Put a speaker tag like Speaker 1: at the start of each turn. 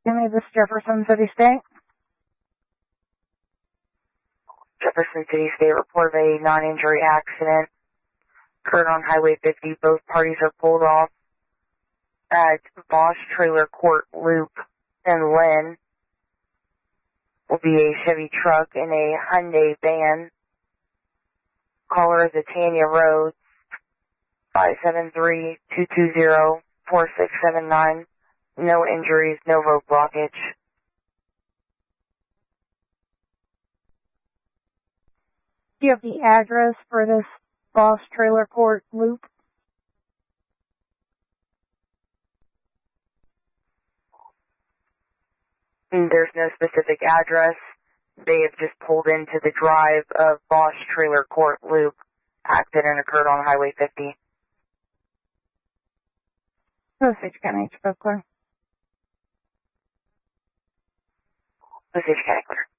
Speaker 1: Give me this Jefferson City State.
Speaker 2: Jefferson City State report of a non-injury accident occurred on Highway 50. Both parties are pulled off at Bosch Trailer Court Loop in Lynn. Will be a Chevy truck and a Hyundai van. Caller is Tanya Rhodes, 573-220-4679. No injuries, no road blockage.
Speaker 1: Do you have the address for this Bosch Trailer Court Loop?
Speaker 2: There's no specific address. They have just pulled into the drive of Bosch Trailer Court Loop. Accident occurred on Highway 50.
Speaker 1: Osage County, clear.
Speaker 2: Osage County, clear.